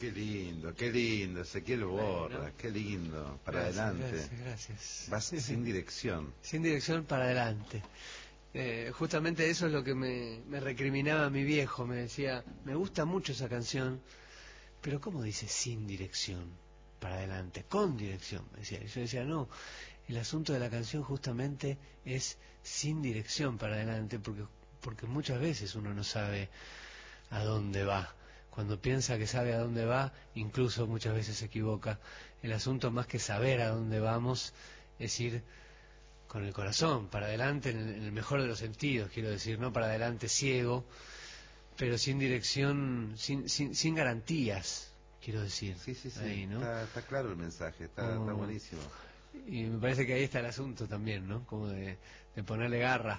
qué lindo, Ezequiel Borra, Bueno, qué lindo, para gracias, adelante. gracias. Vas sin dirección. Sin dirección para adelante. Justamente eso es lo que me recriminaba mi viejo, me decía, me gusta mucho esa canción, pero ¿cómo dice sin dirección para adelante? Con dirección, me decía. Y yo decía, no, el asunto de la canción justamente es sin dirección para adelante, porque muchas veces uno no sabe a dónde va. Cuando piensa que sabe a dónde va, incluso muchas veces se equivoca. El asunto, más que saber a dónde vamos, es ir con el corazón para adelante, en el mejor de los sentidos, quiero decir, no para adelante ciego, pero sin dirección, sin garantías, quiero decir. Sí, sí, sí, ahí, ¿no? está claro el mensaje, está buenísimo. Y me parece que ahí está el asunto también, ¿no? Como de ponerle garra.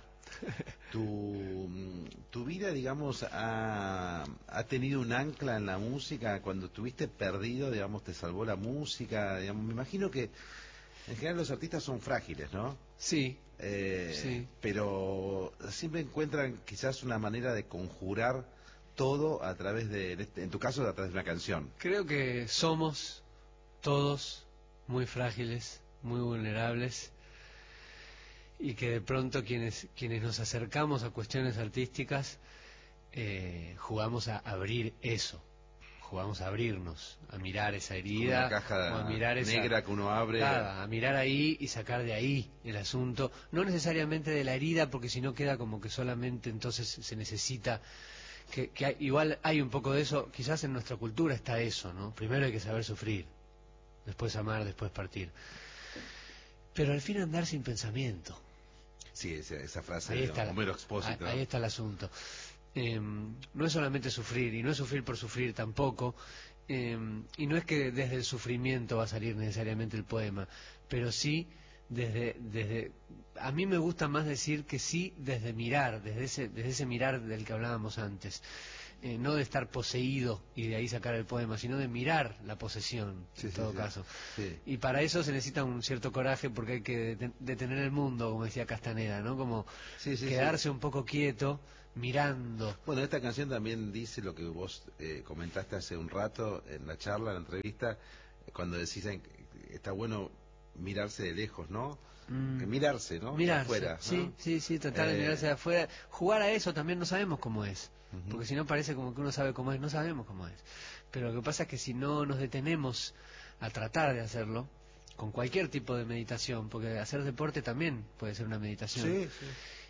Tu vida, digamos, ha tenido un ancla en la música. Cuando estuviste perdido, digamos, te salvó la música, digamos. Me imagino que en general los artistas son frágiles, ¿no? Sí, sí. Pero siempre encuentran quizás una manera de conjurar todo a través en tu caso, a través de una canción. Creo que somos todos muy frágiles, muy vulnerables, y que de pronto quienes nos acercamos a cuestiones artísticas jugamos a abrir eso, jugamos a abrirnos, a mirar esa herida, una caja o a mirar negra que uno abre. Claro, a mirar ahí y sacar de ahí el asunto, no necesariamente de la herida, porque si no queda como que solamente entonces se necesita igual hay un poco de eso, quizás en nuestra cultura está eso, ¿no? Primero hay que saber sufrir, después amar, después partir. Pero al fin andar sin pensamiento. Sí, esa frase Ahí de está Homero Expósito. ahí está el asunto. No es solamente sufrir, y no es sufrir por sufrir tampoco, y no es que desde el sufrimiento va a salir necesariamente el poema, pero sí desde a mí me gusta más decir que sí desde mirar, desde ese mirar del que hablábamos antes, no de estar poseído y de ahí sacar el poema, sino de mirar la posesión, Sí, en sí, todo sí. caso. Sí. Y para eso se necesita un cierto coraje, porque hay que detener el mundo, como decía Castaneda, ¿no? Como Sí, sí, quedarse sí. un poco quieto, mirando. Bueno, esta canción también dice lo que vos comentaste hace un rato en la charla, en la entrevista, cuando decís está bueno mirarse de lejos, ¿no? Que mirarse, ¿no? De Mirarse, afuera, sí, ¿no? sí, tratar de mirarse de afuera. Jugar a eso también no sabemos cómo es, porque si no parece como que uno sabe cómo es, no sabemos cómo es. Pero lo que pasa es que si no nos detenemos a tratar de hacerlo, con cualquier tipo de meditación, porque hacer deporte también puede ser una meditación, Sí, sí.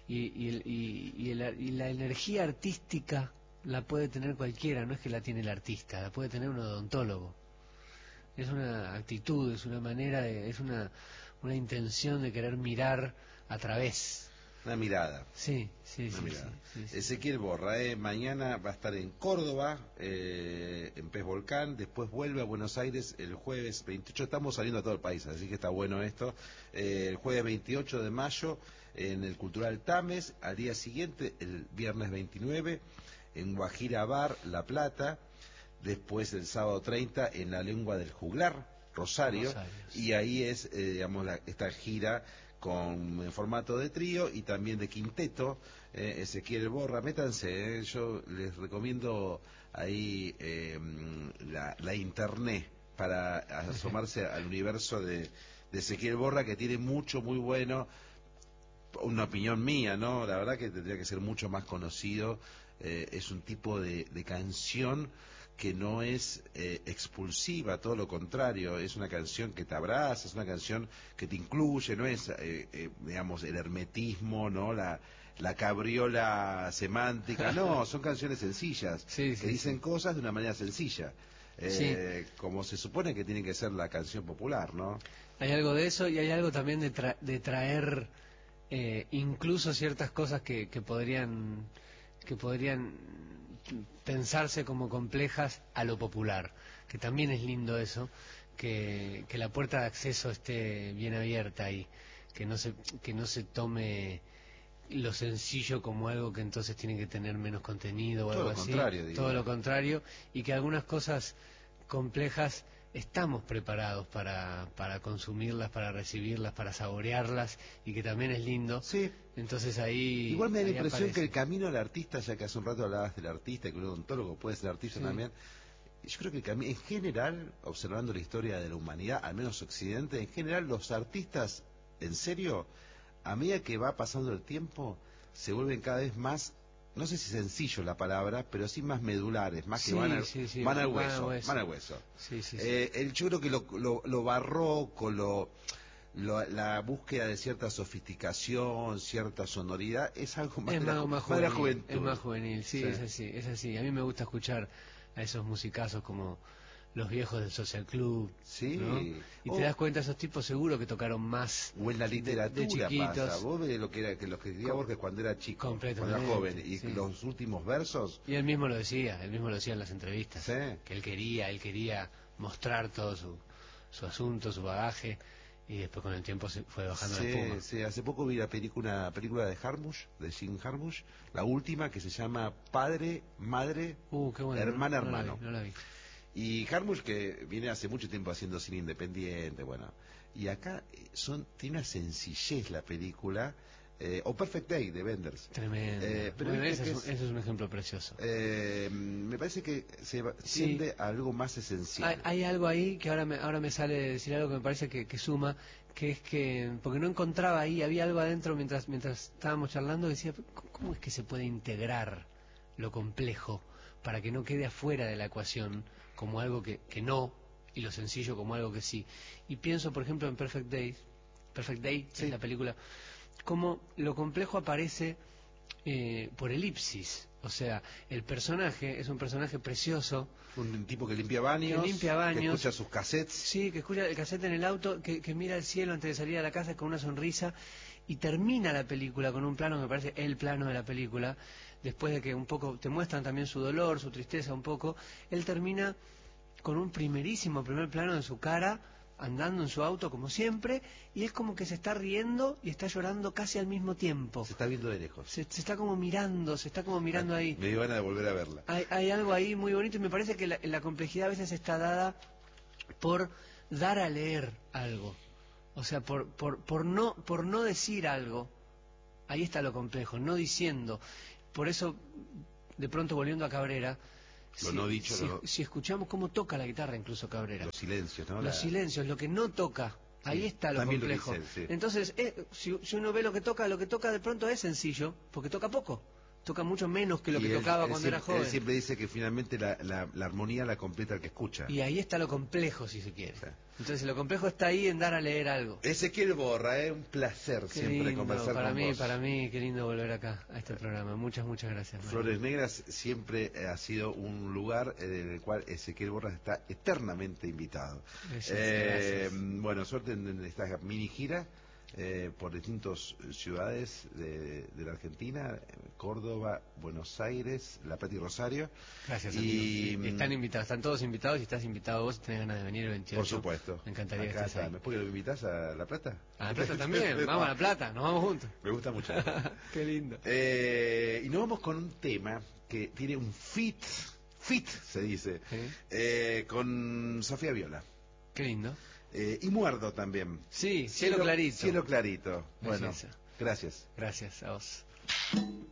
y la energía artística la puede tener cualquiera, no es que la tiene el artista, la puede tener un odontólogo. Es una actitud, es una manera, es una intención de querer mirar a través. Una mirada. Sí. Una mirada. Sí. Ezequiel Borra, mañana va a estar en Córdoba, en Pez Volcán, después vuelve a Buenos Aires el jueves 28, estamos saliendo a todo el país, así que está bueno esto, el jueves 28 de mayo en el Cultural Tames, al día siguiente, el viernes 29, en Guajira Bar, La Plata, después el sábado 30 en La Lengua del Juglar, Rosario, y ahí es, digamos, esta gira en formato de trío y también de quinteto. Ezequiel Borra, métanse, yo les recomiendo ahí la internet para asomarse al universo de Ezequiel Borra, que tiene mucho muy bueno. Una opinión mía, ¿no? La verdad que tendría que ser mucho más conocido. Es un tipo de canción que no es expulsiva, todo lo contrario, es una canción que te abraza, es una canción que te incluye, no es, digamos, el hermetismo, ¿no? La cabriola semántica, no, son canciones sencillas, que dicen cosas de una manera sencilla. Como se supone que tiene que ser la canción popular, ¿no? Hay algo de eso, y hay algo también de traer incluso ciertas cosas que podrían pensarse como complejas a lo popular, que también es lindo eso, que la puerta de acceso esté bien abierta y que no se tome lo sencillo como algo que entonces tiene que tener menos contenido o algo así. Todo lo contrario, y que algunas cosas complejas estamos preparados para consumirlas, para recibirlas, para saborearlas, y que también es lindo. Sí. Entonces ahí igual me da la impresión aparece que el camino del artista, ya que hace un rato hablabas del artista, que un odontólogo puede ser artista también, yo creo que en general, observando la historia de la humanidad, al menos Occidente, en general los artistas, en serio, a medida que va pasando el tiempo, se vuelven cada vez más, no sé si sencillo la palabra, pero sí más medulares, más que van al hueso. Sí, sí, sí. Yo creo que lo barroco, la búsqueda de cierta sofisticación, cierta sonoridad, es algo más, de la juventud. Es más juvenil, sí, es así. A mí me gusta escuchar a esos musicazos como los viejos del Social Club, sí, ¿no? Y te das cuenta, esos tipos seguro que tocaron más o en la literatura de chiquitos. pasa. Vos ves lo que escribía Borges cuando era chico, cuando era joven, y los últimos versos. Y él mismo lo decía en las entrevistas, que él quería mostrar todo su asunto, su bagaje, y después con el tiempo se fue bajando la espuma. Sí, hace poco vi una película de Jarmusch, de Jim Jarmusch, la última, que se llama Padre, Madre, qué bueno, Hermana, Hermano. No la vi. Y Jarmusch, que viene hace mucho tiempo haciendo cine independiente, bueno, y acá tiene una sencillez la película, o Perfect Day de Wenders. Tremendo. Pero bueno, ese es un ejemplo precioso. Me parece que se tiende a algo más esencial. Hay algo ahí que ahora me sale decir algo que me parece que suma, que es que, porque no encontraba ahí, había algo adentro mientras estábamos charlando, que decía, ¿cómo es que se puede integrar lo complejo para que no quede afuera de la ecuación como algo que no, y lo sencillo como algo que sí? Y pienso, por ejemplo, en Perfect Day, es la película, cómo lo complejo aparece por elipsis. O sea, el personaje es un personaje precioso. Un tipo que limpia baños, que escucha sus cassettes. Sí, que escucha el cassette en el auto, que mira el cielo antes de salir a la casa con una sonrisa, y termina la película con un plano que me parece el plano de la película, después de que un poco te muestran también su dolor, su tristeza un poco. Él termina con un primer plano de su cara, andando en su auto como siempre, y es como que se está riendo y está llorando casi al mismo tiempo. Se está viendo de lejos. Se está como mirando ahí. Me dio ganas de volver a verla. Hay algo ahí muy bonito, y me parece que la complejidad a veces está dada por dar a leer algo. O sea, por no decir algo. Ahí está lo complejo, no diciendo. Por eso, de pronto volviendo a Cabrera, si escuchamos cómo toca la guitarra incluso Cabrera, los silencios, ¿no? Los silencios, lo que no toca, ahí está lo complejo. Lo dicen, Entonces, si uno ve lo que toca de pronto es sencillo, porque toca poco, toca mucho menos que lo que tocaba cuando era joven. Él siempre dice que finalmente la armonía la completa el que escucha. Y ahí está lo complejo, si se quiere. Entonces lo complejo está ahí en dar a leer algo. Ezequiel Borra, un placer siempre conversar con vos. Para mí, qué lindo volver acá a este programa. Muchas gracias. María. Flores Negras siempre ha sido un lugar en el cual Ezequiel Borra está eternamente invitado. Gracias. Bueno, suerte en esta mini gira por distintas ciudades de la Argentina, Córdoba, Buenos Aires, La Plata y Rosario. Gracias, amigo. Están invitados, están todos invitados, y estás invitado vos, si tenés ganas de venir el 28. Por supuesto. Me encantaría que estés ahí. ¿Me lo invitas a La Plata? A La Plata también, vamos a La Plata, nos vamos juntos. Me gusta mucho. Qué lindo. Y nos vamos con un tema que tiene un fit se dice, con Sofía Viola. Qué lindo. Y Muerdo también. Sí, Cielo Clarito. Cielo Clarito. Bueno, gracias. Gracias a vos.